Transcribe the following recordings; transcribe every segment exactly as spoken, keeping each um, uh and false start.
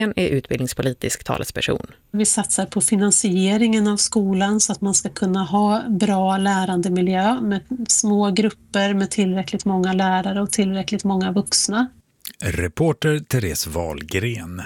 är utbildningspolitisk talesperson. Vi satsar på finansieringen av skolan så att man ska kunna ha bra lärandemiljö med små grupper med tillräckligt många lärare och tillräckligt många vuxna. Reporter Therese Wahlgren.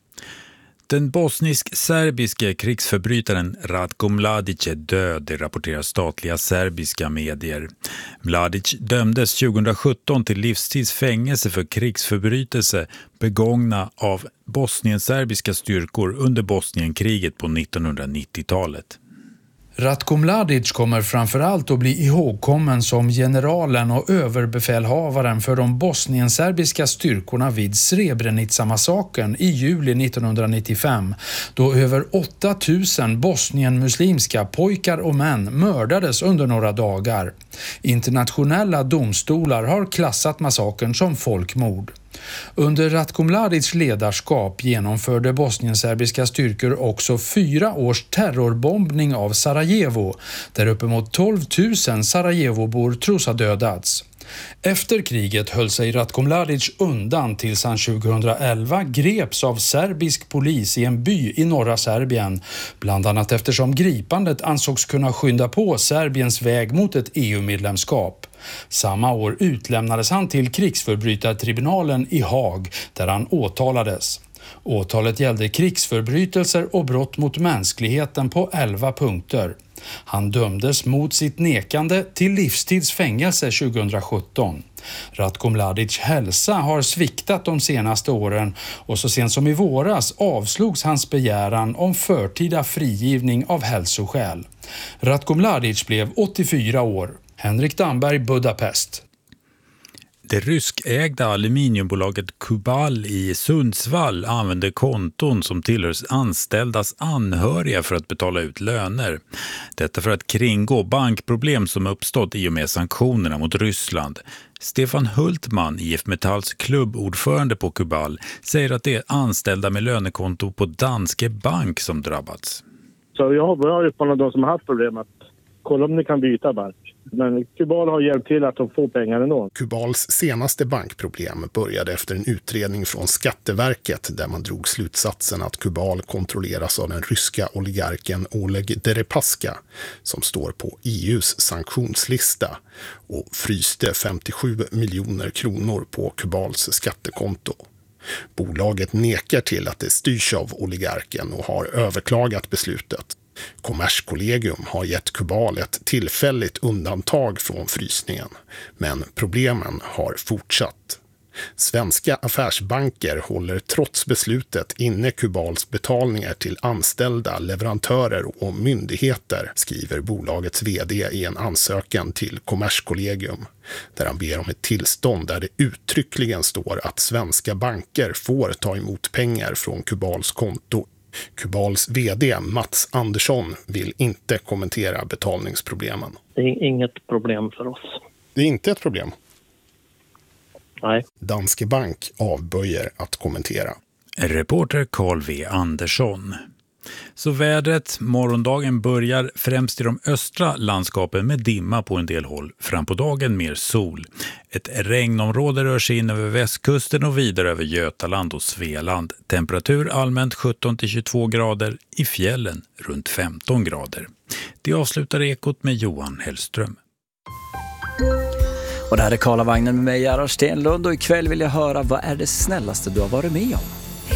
Den bosnisk-serbiske krigsförbrytaren Ratko Mladic är död, det rapporterar statliga serbiska medier. Mladic dömdes tjugohundrasjutton till livstidsfängelse för krigsförbrytelse begångna av bosnienserbiska styrkor under Bosnienkriget på nittonhundranittiotalet. Ratko Mladic kommer framförallt att bli ihågkommen som generalen och överbefälhavaren för de bosnienserbiska styrkorna vid Srebrenica-massakern i juli nittonhundranittiofem, då över åtta tusen bosnienmuslimska pojkar och män mördades under några dagar. Internationella domstolar har klassat massakern som folkmord. Under Ratko Mladics ledarskap genomförde bosnienserbiska styrkor också fyra års terrorbombning av Sarajevo, där uppemot tolv tusen Sarajevobor tros ha dödats. Efter kriget höll sig Ratko Mladic undan tills han tjugohundraelva greps av serbisk polis i en by i norra Serbien, bland annat eftersom gripandet ansågs kunna skynda på Serbiens väg mot ett E U-medlemskap. Samma år utlämnades han till krigsförbrytartribunalen i Haag, där han åtalades. Åtalet gällde krigsförbrytelser och brott mot mänskligheten på elva punkter. Han dömdes mot sitt nekande till livstidsfängelse tjugohundrasjutton. Ratko Mladics hälsa har sviktat de senaste åren och så sent som i våras avslogs hans begäran om förtida frigivning av hälsoskäl. Ratko Mladic blev åttiofyra år. Henrik Damberg, Budapest. Det ryskägda aluminiumbolaget Kubal i Sundsvall använder konton som tillhör anställdas anhöriga för att betala ut löner. Detta för att kringgå bankproblem som uppstått i och med sanktionerna mot Ryssland. Stefan Hultman, I F Metalls klubbordförande på Kubal, säger att det är anställda med lönekonto på Danske Bank som drabbats. Så jag har uppmanat de som har haft problem att kolla om ni kan byta bank. Men Kubal har hjälpt till att de får pengar ändå. Kubals senaste bankproblem började efter en utredning från Skatteverket där man drog slutsatsen att Kubal kontrolleras av den ryska oligarken Oleg Deripaska som står på E U:s sanktionslista och fryste femtiosju miljoner kronor på Kubals skattekonto. Bolaget nekar till att det styrs av oligarken och har överklagat beslutet. Kommerskollegium har gett Kubal ett tillfälligt undantag från frysningen, men problemen har fortsatt. Svenska affärsbanker håller trots beslutet inne Kubals betalningar till anställda, leverantörer och myndigheter, skriver bolagets vd i en ansökan till Kommerskollegium, där han ber om ett tillstånd där det uttryckligen står att svenska banker får ta emot pengar från Kubals konto. Kubals vd Mats Andersson vill inte kommentera betalningsproblemen. Det är inget problem för oss. Det är inte ett problem? Nej. Danske Bank avböjer att kommentera. Reporter Carl V. Andersson. Så vädret, morgondagen börjar främst i de östra landskapen med dimma på en del håll. Fram på dagen mer sol. Ett regnområde rör sig in över västkusten och vidare över Götaland och Svealand. Temperatur allmänt sjutton till tjugotvå grader, i fjällen runt femton grader. Det avslutar Ekot med Johan Hellström. Och det här är Karlavagnen med mig, Gerhard Stenlund, och ikväll vill jag höra vad är det snällaste du har varit med om?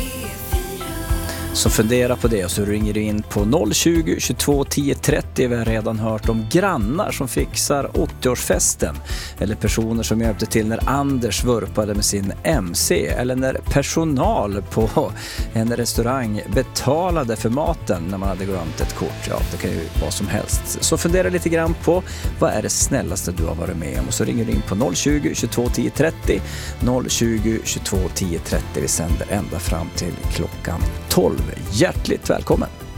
Så fundera på det och så ringer du in på noll tjugo, tjugotvå, tio trettio. Vi har redan hört om grannar som fixar åttioårsfesten. Eller personer som hjälpte till när Anders vurpade med sin M C. Eller när personal på en restaurang betalade för maten när man hade glömt ett kort. Ja, det kan ju vara som helst. Så fundera lite grann på vad är det snällaste du har varit med om. Och så ringer du in på noll tjugo, tjugotvå, tio trettio. noll tjugo, tjugotvå, tio trettio. Vi sänder ända fram till klockan tolv. Hjärtligt välkommen!